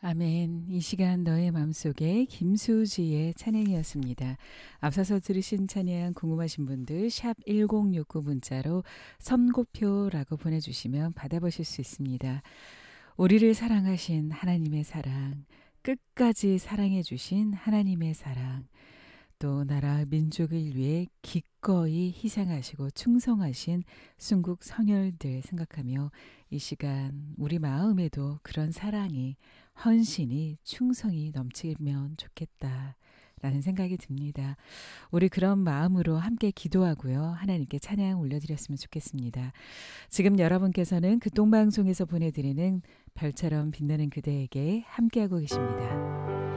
아멘. 이 시간 너의 마음속에 김수지의 찬양이었습니다. 앞서서 들으신 찬양 궁금하신 분들 샵 1069 문자로 선고표라고 보내주시면 받아보실 수 있습니다. 우리를 사랑하신 하나님의 사랑, 끝까지 사랑해 주신 하나님의 사랑, 또 나라 민족을 위해 기꺼이 희생하시고 충성하신 순국 선열들 생각하며 이 시간 우리 마음에도 그런 사랑이 헌신이 충성이 넘치면 좋겠다 라는 생각이 듭니다. 우리 그런 마음으로 함께 기도하고요. 하나님께 찬양 올려드렸으면 좋겠습니다. 지금 여러분께서는 극동방송에서 보내드리는 별처럼 빛나는 그대에게 함께하고 계십니다.